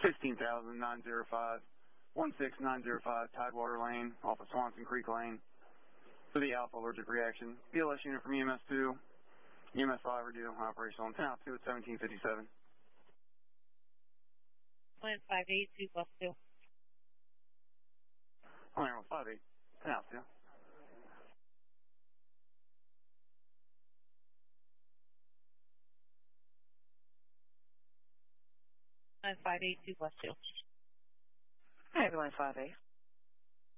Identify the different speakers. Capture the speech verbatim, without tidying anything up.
Speaker 1: fifteen thousand nine oh five, one six nine oh five Tidewater Lane off of Swanson Creek Lane for the alpha allergic reaction. B L S unit from E M S two, E M S five are due operational on ten altitude at seventeen fifty-seven.
Speaker 2: Plan five eight two plus two.
Speaker 1: Plan five eight, ten altitude.
Speaker 2: Plan five eight two plus two.
Speaker 3: Hi everyone, five eight.